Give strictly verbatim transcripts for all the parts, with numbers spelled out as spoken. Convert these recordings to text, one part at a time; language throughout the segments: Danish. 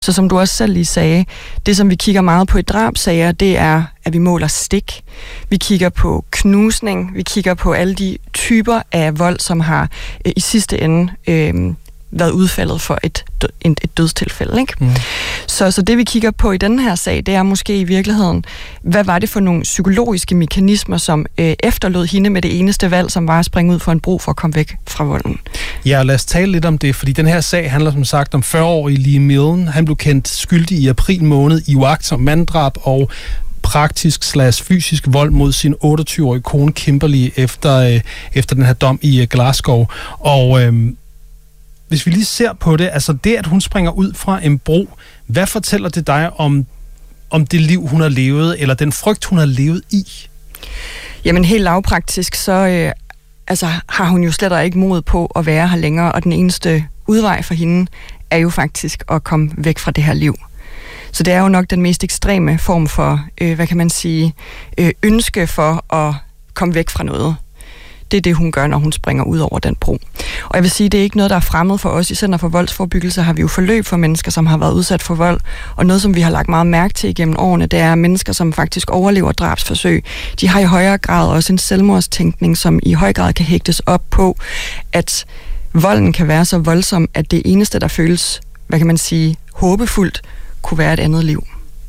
Så som du også selv lige sagde, det som vi kigger meget på i drabsager, det er, at vi måler stik. Vi kigger på knusning. Vi kigger på alle de typer af vold, som har øh, i sidste ende øh, været udfaldet for et, et, et dødstilfælde. Ikke? Mm. Så, så det vi kigger på i denne her sag, det er måske i virkeligheden, hvad var det for nogle psykologiske mekanismer, som øh, efterlod hende med det eneste valg, som var at springe ud for en bro for at komme væk fra volden. Ja, lad os tale lidt om det, fordi den her sag handler som sagt om fyrre-årige Lee Milne. Han blev kendt skyldig i april måned i uagtsomt manddrab og praktisk slash fysisk vold mod sin otteogtyve-årige kone Kimberly efter, øh, efter den her dom i øh, Glasgow. Og øh, hvis vi lige ser på det, altså det, at hun springer ud fra en bro, hvad fortæller det dig om, om det liv, hun har levet, eller den frygt, hun har levet i? Jamen helt lavpraktisk, så øh, altså, har hun jo slet ikke mod på at være her længere, og den eneste udvej for hende er jo faktisk at komme væk fra det her liv. Så det er jo nok den mest ekstreme form for, øh, hvad kan man sige, øh, ønske for at komme væk fra noget. Det er det, hun gør, når hun springer ud over den bro. Og jeg vil sige, det er ikke noget, der er fremmed for os. I Center for Voldsforebyggelse har vi jo forløb for mennesker, som har været udsat for vold. Og noget, som vi har lagt meget mærke til igennem årene, det er mennesker, som faktisk overlever drabsforsøg. De har i højere grad også en selvmordstænkning, som i høj grad kan hægtes op på, at volden kan være så voldsom, at det eneste, der føles, hvad kan man sige, håbefuldt, kunne være et andet liv.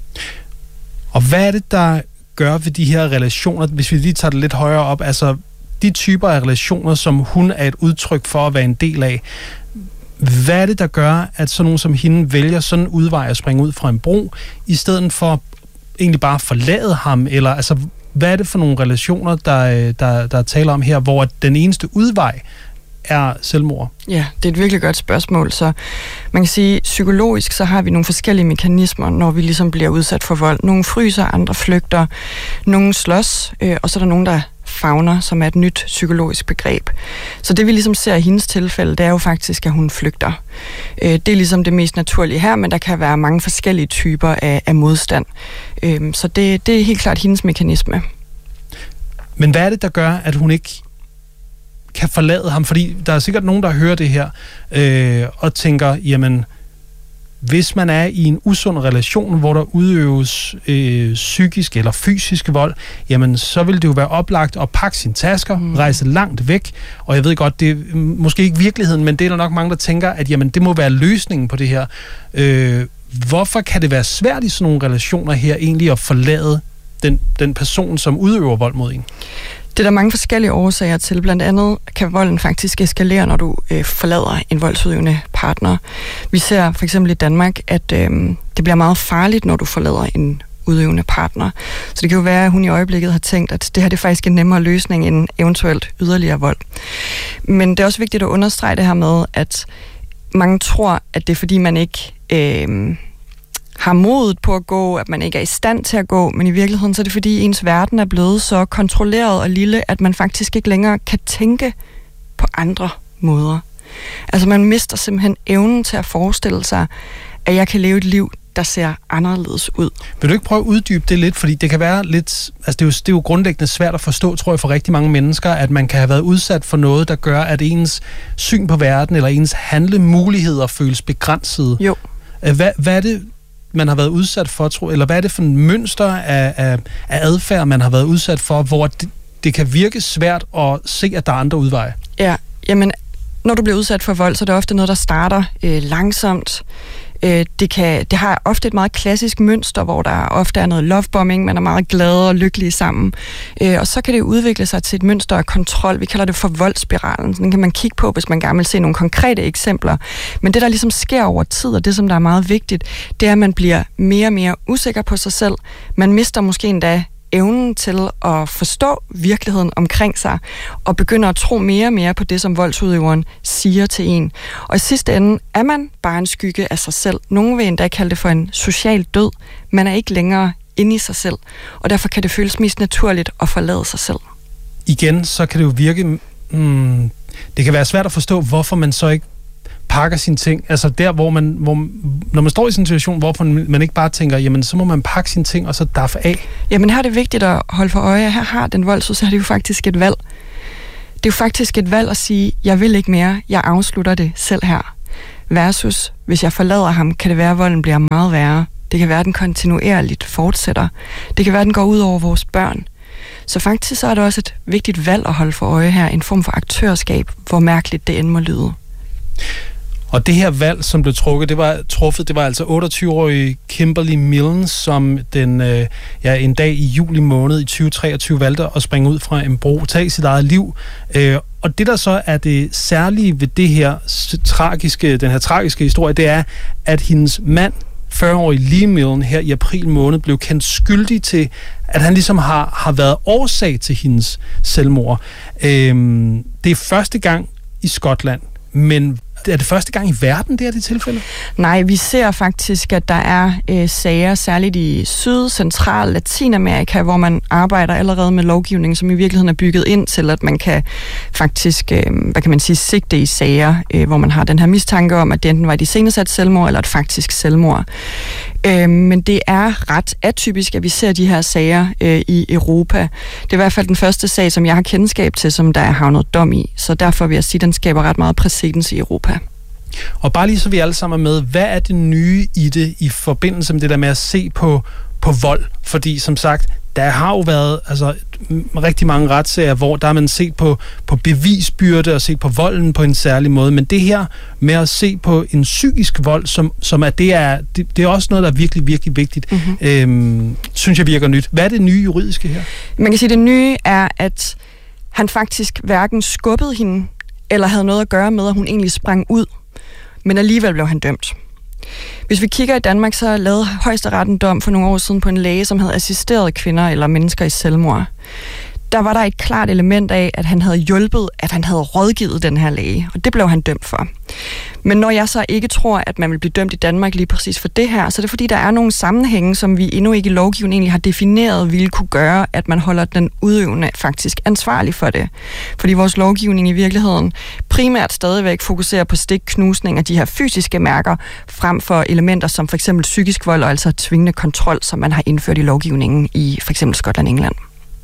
Og hvad er det, der gør ved de her relationer, hvis vi lige tager det lidt højere op, altså de typer af relationer, som hun er et udtryk for at være en del af, hvad er det, der gør, at sådan nogen som hende vælger sådan en udvej at springe ud fra en bro, i stedet for egentlig bare at forlade ham, eller altså, hvad er det for nogle relationer, der, der, der taler om her, hvor den eneste udvej er selvmord? Ja, det er et virkelig godt spørgsmål. Så man kan sige, psykologisk så har vi nogle forskellige mekanismer, når vi ligesom bliver udsat for vold. Nogle fryser, andre flygter, nogle slås, øh, og så er der nogen, der favner, som er et nyt psykologisk begreb. Så det vi ligesom ser i hendes tilfælde, det er jo faktisk, at hun flygter. Øh, det er ligesom det mest naturlige her, men der kan være mange forskellige typer af, af modstand. Øh, så det, det er helt klart hendes mekanisme. Men hvad er det, der gør, at hun ikke kan forlade ham? Fordi der er sikkert nogen, der hører det her øh, og tænker, jamen, hvis man er i en usund relation, hvor der udøves øh, psykisk eller fysisk vold, jamen, så vil det jo være oplagt at pakke sine tasker, mm. rejse langt væk. Og jeg ved godt, det er måske ikke virkeligheden, men det er der nok mange, der tænker, at jamen, det må være løsningen på det her. Øh, hvorfor kan det være svært i sådan nogle relationer her egentlig at forlade den, den person, som udøver vold mod en? Det er der mange forskellige årsager til. Blandt andet kan volden faktisk eskalere, når du øh, forlader en voldsudøvende partner. Vi ser for eksempel i Danmark, at øh, det bliver meget farligt, når du forlader en udøvende partner. Så det kan jo være, at hun i øjeblikket har tænkt, at det her det er faktisk en nemmere løsning end eventuelt yderligere vold. Men det er også vigtigt at understrege det her med, at mange tror, at det er fordi, man ikke Øh, har modet på at gå, at man ikke er i stand til at gå, men i virkeligheden så er det fordi ens verden er blevet så kontrolleret og lille, at man faktisk ikke længere kan tænke på andre måder. Altså man mister simpelthen evnen til at forestille sig, at jeg kan leve et liv, der ser anderledes ud. Vil du ikke prøve at uddybe det lidt? Fordi det kan være lidt, altså det er jo, det er jo grundlæggende svært at forstå, tror jeg, for rigtig mange mennesker, at man kan have været udsat for noget, der gør, at ens syn på verden eller ens handlemuligheder føles begrænsede. Jo. Hvad, hvad er det, man har været udsat for, tro, eller hvad er det for en mønster af, af, af adfærd, man har været udsat for, hvor det, det kan virke svært at se, at der er andre udveje? Ja, jamen, når du bliver udsat for vold, så er det ofte noget, der starter øh, langsomt. Øh, det, kan, det har ofte et meget klassisk mønster, hvor der ofte er noget lovebombing, man er meget glade og lykkelige sammen. Øh, og så kan det udvikle sig til et mønster af kontrol. Vi kalder det for voldsspiralen. Den kan man kigge på, hvis man gerne vil se nogle konkrete eksempler. Men det, der ligesom sker over tid, og det, som der er meget vigtigt, det er, at man bliver mere og mere usikker på sig selv. Man mister måske endda evnen til at forstå virkeligheden omkring sig, og begynder at tro mere og mere på det, som voldsudøveren siger til en. Og i sidste ende er man bare en skygge af sig selv. Nogle vil endda kalde det for en social død. Man er ikke længere inde i sig selv, og derfor kan det føles mest naturligt at forlade sig selv. Igen, så kan det jo virke... Hmm, det kan være svært at forstå, hvorfor man så ikke pakker sine ting. Altså der, hvor man, hvor, når man står i sådan en situation, hvor man ikke bare tænker, jamen så må man pakke sine ting, og så daffe af. Jamen her er det vigtigt at holde for øje, her har den voldsudsatte jo faktisk et valg. Det er jo faktisk et valg at sige, jeg vil ikke mere, jeg afslutter det selv her. versus hvis jeg forlader ham, kan det være, at volden bliver meget værre. Det kan være, at den kontinuerligt fortsætter. Det kan være, at den går ud over vores børn. Så faktisk så er det også et vigtigt valg at holde for øje her, en form for aktørskab, hvor mærkeligt det end må lyde. Og det her valg, som blev trukket, det var truffet, det var altså otteogtyve-årige Kimberly Milne, som den, øh, ja, en dag i juli måned i tyve treogtyve valgte at springe ud fra en bro, tage sit eget liv. Øh, og det, der så er det særlige ved det her tragiske, den her tragiske historie, det er, at hendes mand, fyrre-årige Lee Milne, her i april måned, blev kendt skyldig til, at han ligesom har, har været årsag til hendes selvmord. Øh, det er første gang i Skotland, men er det første gang i verden, det er det tilfælde? Nej, vi ser faktisk, at der er øh, sager, særligt i Syd, Central, Latinamerika, hvor man arbejder allerede med lovgivning, som i virkeligheden er bygget ind til, at man kan faktisk, øh, hvad kan man sige, sigte i sager, øh, hvor man har den her mistanke om, at det enten var et iscenesat selvmord, eller et faktisk selvmord. Øh, men det er ret atypisk, at vi ser de her sager øh, i Europa. Det er i hvert fald den første sag, som jeg har kendskab til, som der er havnet dom i. Så derfor vil jeg sige, at den skaber ret meget præcedens i Europa. Og bare lige så vi alle sammen er med, hvad er det nye i det i forbindelse med det der med at se på, på vold? Fordi som sagt, der har jo været altså, rigtig mange retssager, hvor der har man set på, på bevisbyrde og set på volden på en særlig måde. Men det her med at se på en psykisk vold, som, som er, det, er, det, det er også noget, der er virkelig, virkelig vigtigt, mm-hmm. øhm, synes jeg virker nyt. Hvad er det nye juridiske her? Man kan sige, at det nye er, at han faktisk hverken skubbede hende, eller havde noget at gøre med, at hun egentlig sprang ud. Men alligevel blev han dømt. Hvis vi kigger i Danmark, så lavede Højesteretten dom for nogle år siden på en læge, som havde assisteret kvinder eller mennesker i selvmord. Der var der et klart element af, at han havde hjulpet, at han havde rådgivet den her læge, og det blev han dømt for. Men når jeg så ikke tror, at man vil blive dømt i Danmark lige præcis for det her, så er det fordi, der er nogle sammenhænge, som vi endnu ikke i lovgivningen egentlig har defineret, ville kunne gøre, at man holder den udøvende faktisk ansvarlig for det. Fordi vores lovgivning i virkeligheden primært stadigvæk fokuserer på stikknusning af de her fysiske mærker, frem for elementer som for eksempel psykisk vold og altså tvingende kontrol, som man har indført i lovgivningen i for eksempel Skotland og England.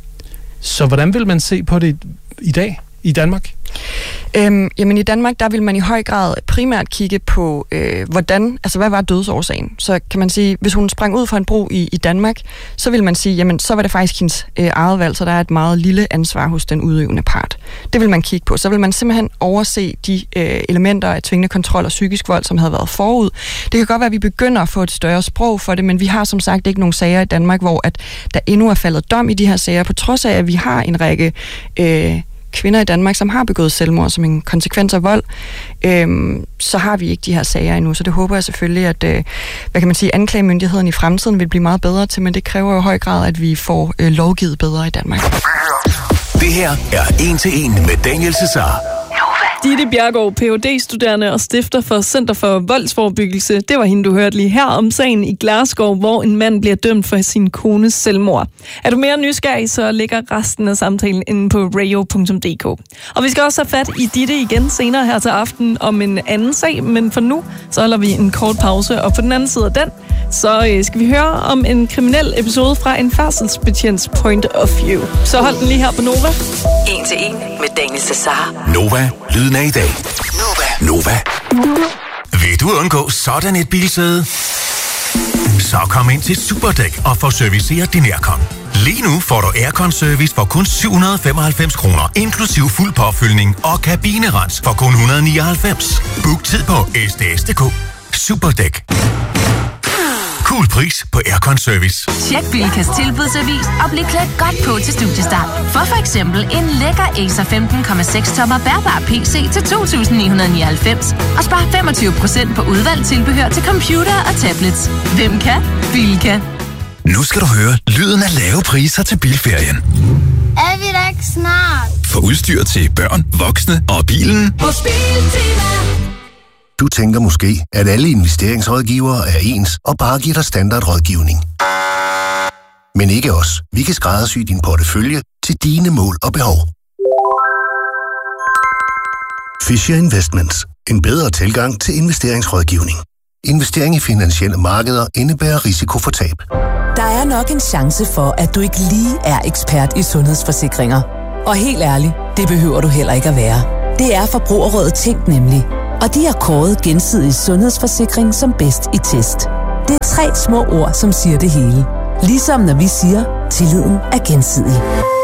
Så hvordan vil man se på det i dag i Danmark? Øhm, jamen i Danmark, der vil man i høj grad primært kigge på, øh, hvordan, altså hvad var dødsårsagen? Så kan man sige, hvis hun sprang ud fra en bro i, i Danmark, så vil man sige, jamen så var det faktisk hendes øh, eget valg, så der er et meget lille ansvar hos den udøvende part. Det vil man kigge på. Så vil man simpelthen overse de øh, elementer af tvingende kontrol og psykisk vold, som havde været forud. Det kan godt være, at vi begynder at få et større sprog for det, men vi har som sagt ikke nogen sager i Danmark, hvor at der endnu er faldet dom i de her sager, på trods af, at vi har en række øh, kvinder i Danmark, som har begået selvmord som en konsekvens af vold, øhm, så har vi ikke de her sager endnu. Så det håber jeg selvfølgelig, at øh, hvad kan man sige, anklagemyndigheden i fremtiden vil blive meget bedre til, men det kræver jo i høj grad, at vi får øh, lovgivet bedre i Danmark. Det her er En til En med Daniel Cesar. Ditte Bjergård, P H D-studerende og stifter for Center for Voldsforebyggelse. Det var hende, du hørte lige her om sagen i Glasgow, hvor en mand bliver dømt for sin kones selvmord. Er du mere nysgerrig, så ligger resten af samtalen inde på radio punktum d k. Og vi skal også have fat i Ditte igen senere her til aften om en anden sag, men for nu så holder vi en kort pause, og på den anden side af den, så skal vi høre om en kriminel episode fra en færdselsbetjents point of view. Så hold den lige her på Nova. En til En med Daniel Cesar. Nova, lyden af i dag. Nova. Nova. Vil du undgå sådan et bilsæde? Så kom ind til Superdæk og få serviceret din aircon. Lige nu får du aircon-service for kun syv hundrede femoghalvfems kroner, inklusiv fuld påfyldning og kabinerens for kun et hundrede nioghalvfems. Book tid på s d s punktum d k. Superdæk. Cool pris på aircon service. Tjek Bilkas tilbudsavis og bliv klædt godt på til studiestart. For for eksempel en lækker Acer femten komma seks tommer bærbar P C til to tusind ni hundrede nioghalvfems og spar femogtyve procent på udvalgt tilbehør til computer og tablets. Hvem kan? Bilka. Nu skal du høre lyden af lave priser til bilferien. Er vi da ikke snart? For udstyr til børn, voksne og bilen. Hos Biltema. Du tænker måske, at alle investeringsrådgivere er ens og bare giver dig standardrådgivning. Men ikke os. Vi kan skræddersy din portefølje til dine mål og behov. Fisher Investments. En bedre tilgang til investeringsrådgivning. Investering i finansielle markeder indebærer risiko for tab. Der er nok en chance for, at du ikke lige er ekspert i sundhedsforsikringer. Og helt ærligt, det behøver du heller ikke at være. Det er Forbrugerrådet Tænk nemlig. Og de har kåret Gensidig Sundhedsforsikring som bedst i test. Det er tre små ord, som siger det hele. Ligesom når vi siger, tilliden er gensidig.